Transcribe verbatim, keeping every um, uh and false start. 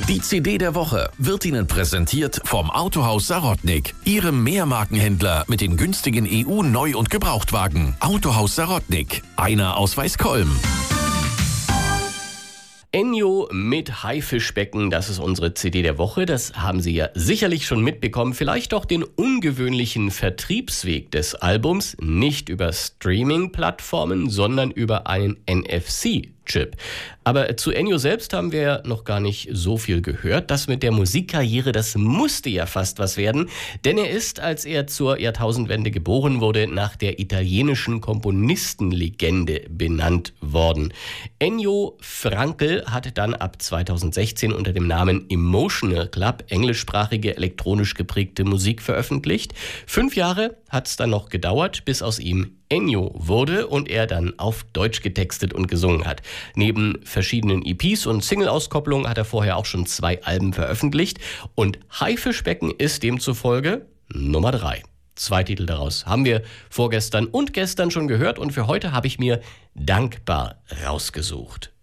Die C D der Woche wird Ihnen präsentiert vom Autohaus Sarotnik, Ihrem Mehrmarkenhändler mit den günstigen E U-Neu- und Gebrauchtwagen. Autohaus Sarotnik, einer aus Weißkolm. Ennio mit Haifischbecken, das ist unsere C D der Woche. Das haben Sie ja sicherlich schon mitbekommen. Vielleicht auch den ungewöhnlichen Vertriebsweg des Albums. Nicht über Streaming-Plattformen, sondern über einen N F C-Chip. Aber zu Ennio selbst haben wir noch gar nicht so viel gehört. Das mit der Musikkarriere, das musste ja fast was werden. Denn er ist, als er zur Jahrtausendwende geboren wurde, nach der italienischen Komponistenlegende benannt worden. Ennio Frankl hat dann ab zweitausendsechzehn unter dem Namen Emotional Club englischsprachige, elektronisch geprägte Musik veröffentlicht. Fünf Jahre hat es dann noch gedauert, bis aus ihm Ennio wurde und er dann auf Deutsch getextet und gesungen hat. Neben verschiedenen E Ps und Single-Auskopplungen hat er vorher auch schon zwei Alben veröffentlicht und Haifischbecken ist demzufolge Nummer drei. Zwei Titel daraus haben wir vorgestern und gestern schon gehört und für heute habe ich mir Dankbar rausgesucht.